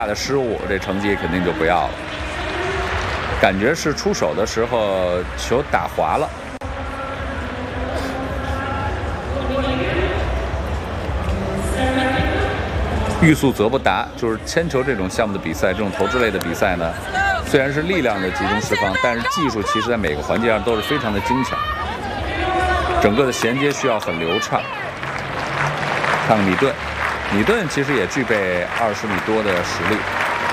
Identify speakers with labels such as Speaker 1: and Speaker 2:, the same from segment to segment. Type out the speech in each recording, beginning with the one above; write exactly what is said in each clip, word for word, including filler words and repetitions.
Speaker 1: 大的失误，这成绩肯定就不要了。感觉是出手的时候球打滑了。欲速则不达，就是铅球这种项目的比赛，这种投掷类的比赛呢，虽然是力量的集中释放，但是技术其实在每个环节上都是非常的精巧，整个的衔接需要很流畅。看看米顿，米顿其实也具备二十米多的实力，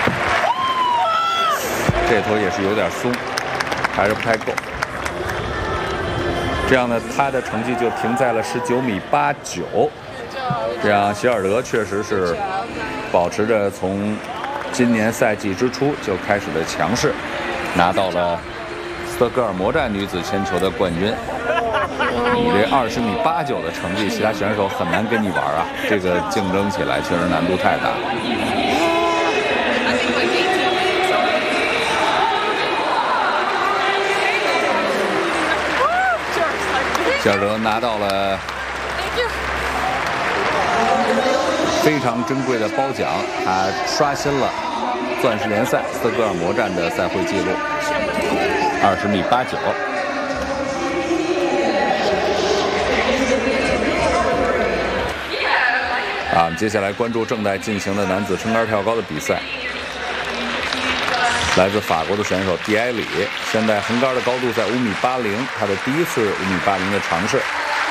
Speaker 1: 这头也是有点松，还是不太够。这样呢，他的成绩就停在了十九米八九。这样，希尔德确实是保持着从今年赛季之初就开始的强势，拿到了斯德哥尔摩站女子铅球的冠军。你这二十米八九的成绩，其他选手很难跟你玩啊！这个竞争起来确实难度太大。希尔德拿到了非常珍贵的褒奖，他刷新了钻石联赛斯德哥尔摩站的赛会纪录，二十米八九。啊，我们接下来关注正在进行的男子撑杆跳高的比赛。来自法国的选手蒂埃里，现在横杆的高度在五米八零，他的第一次五米八零的尝试。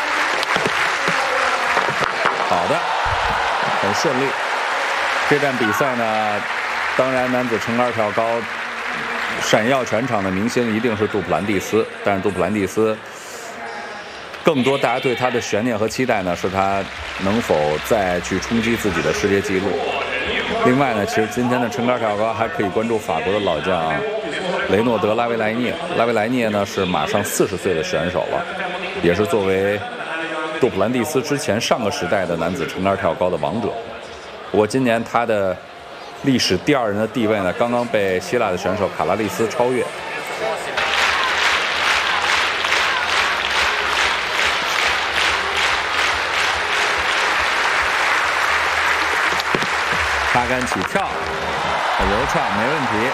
Speaker 1: 好的。很顺利。这站比赛呢，当然男子撑杆跳高闪耀全场的明星一定是杜普兰蒂斯，但是杜普兰蒂斯更多大家对他的悬念和期待呢，是他能否再去冲击自己的世界纪录。另外呢，其实今天的撑杆跳高还可以关注法国的老将雷诺德·拉维莱涅。拉维莱涅呢是马上四十岁的选手了，也是作为杜普兰蒂斯之前上个时代的男子撑杆跳高的王者。不过今年他的历史第二人的地位呢，刚刚被希腊的选手卡拉利斯超越。插杆起跳，很流畅，没问题。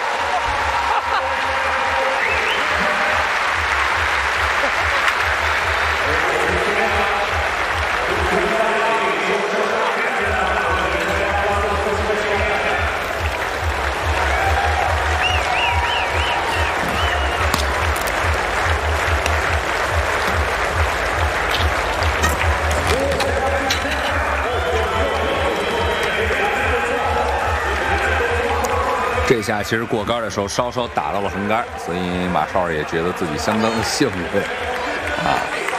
Speaker 1: 这下其实过杆的时候稍稍打到了横杆，所以马少也觉得自己相当的幸运啊。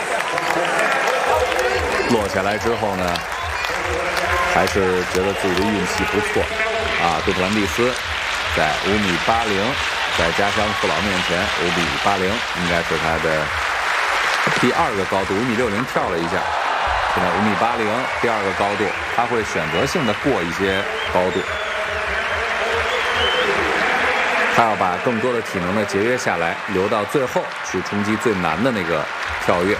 Speaker 1: 落下来之后呢，还是觉得自己的运气不错啊。杜普兰蒂斯在五米八零，在家乡父老面前五米八零应该是他的第二个高度，五米六零跳了一下，现在五米八零第二个高度，他会选择性的过一些高度。他要把更多的体能呢节约下来，留到最后去冲击最难的那个跳跃。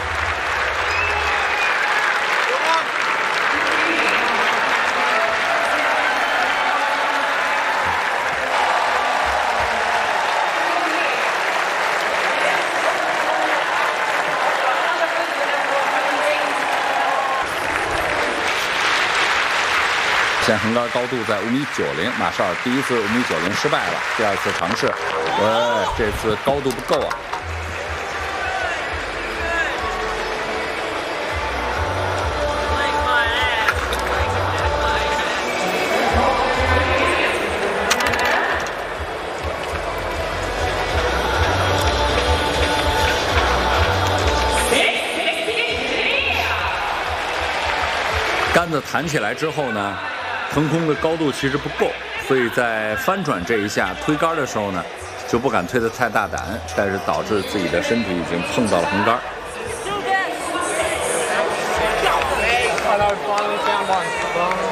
Speaker 1: 现在横杆高度在五米九零，马绍尔第一次五米九零失败了，第二次尝试，喂，这次高度不够啊。杆子弹起来之后呢，腾空的高度其实不够，所以在翻转这一下推杆的时候呢，就不敢推得太大胆，但是导致自己的身体已经碰到了横杆。
Speaker 2: Hello, finally found one.